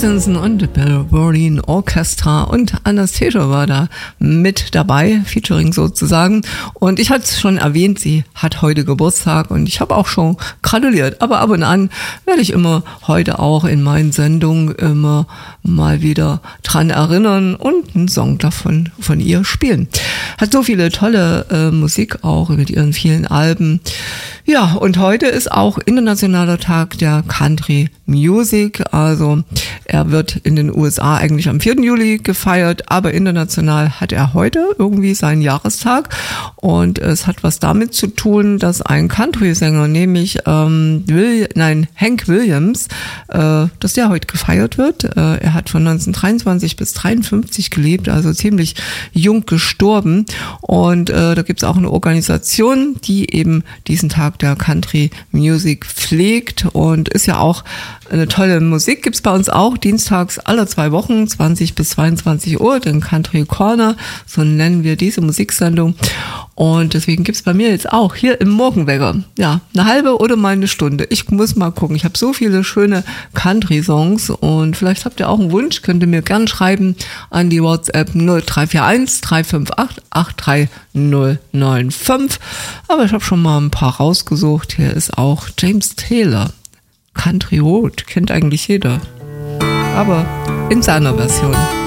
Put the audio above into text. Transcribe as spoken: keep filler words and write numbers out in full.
Stinson und Bill Berlin Orchestra und Anastasia war da mit dabei, Featuring sozusagen. Und ich hatte es schon erwähnt, sie hat heute Geburtstag und ich habe auch schon gratuliert. Aber ab und an werde ich immer heute auch in meinen Sendungen immer mal wieder dran erinnern und einen Song davon von ihr spielen. Hat so viele tolle äh, Musik auch mit ihren vielen Alben. Ja, und heute ist auch Internationaler Tag der Country Music. Also er wird in den U S A eigentlich am vierten Juli gefeiert, aber international hat er heute irgendwie seinen Jahrestag. Und es hat was damit zu tun, dass ein Country-Sänger, nämlich ähm, Will, nein, Hank Williams, äh, dass der heute gefeiert wird. Äh, er hat von neunzehnhundertdreiundzwanzig bis dreiundfünfzig gelebt, also ziemlich jung gestorben. Und äh, da gibt es auch eine Organisation, die eben diesen Tag der Country Music pflegt und ist ja auch eine tolle Musik. Gibt's bei uns auch dienstags alle zwei Wochen, zwanzig bis zweiundzwanzig Uhr, den Country Corner, so nennen wir diese Musiksendung. Und deswegen gibt's bei mir jetzt auch hier im Morgenwecker, ja, eine halbe oder mal eine Stunde. Ich muss mal gucken. Ich habe so viele schöne Country-Songs und vielleicht habt ihr auch einen Wunsch, könnt ihr mir gern schreiben an die WhatsApp null drei vier eins drei fünf acht acht drei null neun fünf. Aber ich habe schon mal ein paar rausgesucht. Hier ist auch James Taylor. Country Road, kennt eigentlich jeder. Aber in seiner Version.